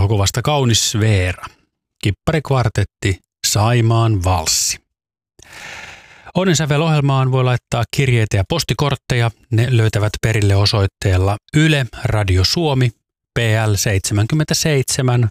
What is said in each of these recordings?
elokuvasta Kaunis Veera. Kipparikvartetti Saimaan valssi. Onnensävel-ohjelmaan voi laittaa kirjeitä ja postikortteja. Ne löytävät perille osoitteella Yle Radio Suomi PL 77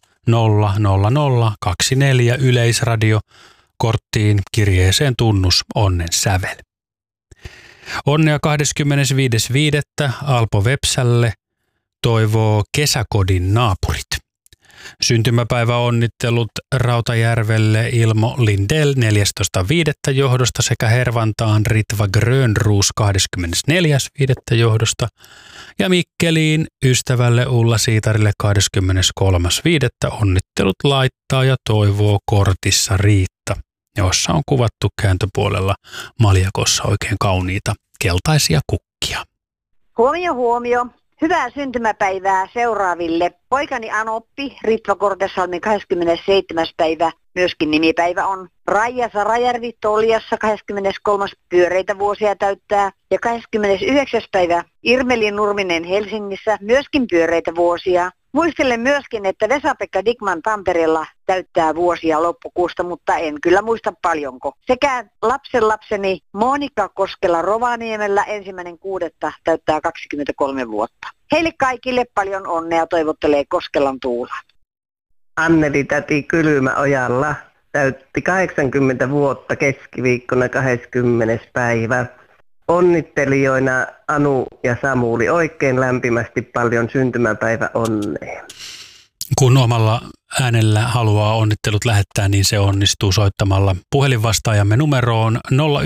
00024 Yleisradio. Korttiin kirjeeseen tunnus Onnensävel. Onnea 25.5. Alpo Vepsälle toivoo Kesäkodin naapurit. Syntymäpäiväonnittelut Rautajärvelle Ilmo Lindell 14.5. johdosta sekä Hervantaan Ritva Grönruus 24.5. johdosta ja Mikkeliin ystävälle Ulla Siitarille 23.5. onnittelut laittaa ja toivoo kortissa Riitta, jossa on kuvattu kääntöpuolella maljakossa oikein kauniita keltaisia kukkia. Huomio, huomio. Hyvää syntymäpäivää seuraaville. Poikani Anoppi, Ritva Kortesalmi 27. päivä, myöskin nimipäivä on. Raija Sarajärvi Toljassa 23. pyöreitä vuosia täyttää. Ja 29. päivä Irmeli Nurminen Helsingissä, myöskin pyöreitä vuosia. Muistelen myöskin, että Vesa-Pekka Dickman Tampereella täyttää vuosia loppukuusta, mutta en kyllä muista paljonko. Sekä lapsenlapseni Monika Koskela Rovaniemellä 1.6. täyttää 23 vuotta. Heille kaikille paljon onnea toivottelee Koskelan Tuula. Anneli täti Kylmäojalla täytti 80 vuotta keskiviikkona 20. päivä. Onnittelijoina Anu ja Samuli oikein lämpimästi paljon syntymäpäivä onnea. Kun omalla äänellä haluaa onnittelut lähettää, niin se onnistuu soittamalla puhelinvastaajamme numeroon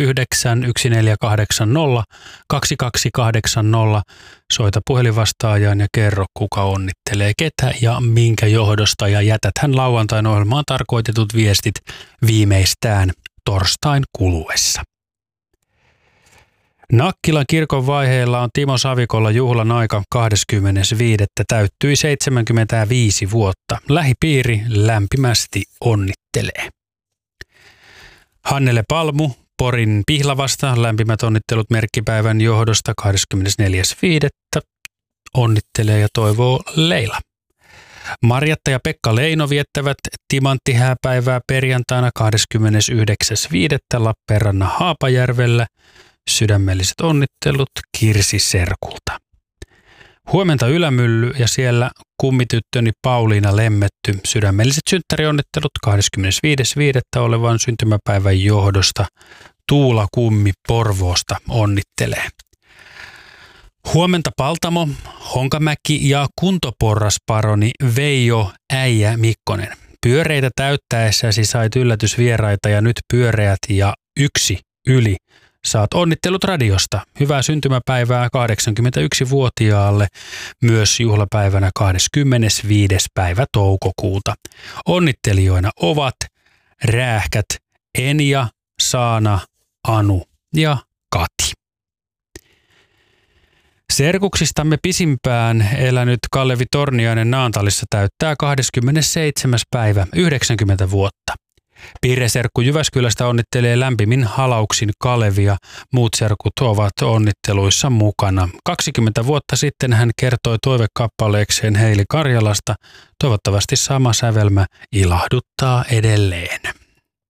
0914802280. Soita puhelinvastaajaan ja kerro, kuka onnittelee ketä ja minkä johdosta, ja jätäthän lauantain ohjelmaan tarkoitetut viestit viimeistään torstain kuluessa. Nakkilan kirkon vaiheella on Timo Savikolla juhlan aika 25. täyttyi 75 vuotta. Lähipiiri lämpimästi onnittelee. Hannele Palmu Porin Pihlavasta lämpimät onnittelut merkkipäivän johdosta 24.5. onnittelee ja toivoo Leila. Marjatta ja Pekka Leino viettävät timanttihääpäivää perjantaina 29.5. Lappeenrannan Haapajärvellä. Sydämelliset onnittelut Kirsi Serkulta. Huomenta Ylämylly ja siellä kummityttöni Pauliina Lemmetty. Sydämelliset synttärionnittelut 25.5. olevan syntymäpäivän johdosta. Tuula Kummi Porvoosta onnittelee. Huomenta Paltamo, Honkamäki ja kuntoporrasparoni Veijo Äijä Mikkonen. Pyöreitä täyttäessäsi sait yllätysvieraita ja nyt pyöreät ja yksi yli. Saat onnittelut radiosta. Hyvää syntymäpäivää 81-vuotiaalle myös juhlapäivänä 25. päivä toukokuuta. Onnittelijoina ovat Räähkät, Enja, Saana, Anu ja Kati. Serkuksistamme pisimpään elänyt Kallevi Torniainen Naantalissa täyttää 27. päivä 90 vuotta. Piirreserkku Jyväskylästä onnittelee lämpimin halauksin Kalevia. Muut serkut ovat onnitteluissa mukana. 20 vuotta sitten hän kertoi toivekappaleekseen Heili Karjalasta. Toivottavasti sama sävelmä ilahduttaa edelleen.